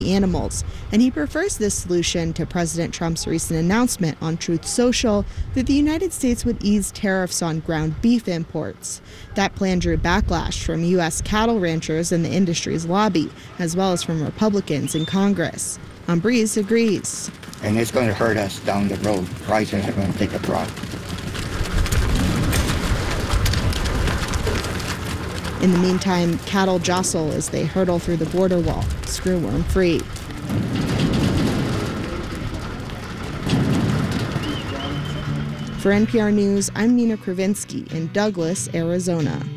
animals, and he prefers this solution to President Trump's recent announcement on Truth Social that the United States would ease tariffs on ground beef imports. That plan drew backlash from U.S. cattle ranchers and the industry's lobby, as well as from Republicans in Congress. Humphreys agrees. And it's going to hurt us down the road. Prices are going to take a drop. In the meantime, cattle jostle as they hurtle through the border wall, screwworm-free. For NPR News, I'm Nina Kravinsky in Douglas, Arizona.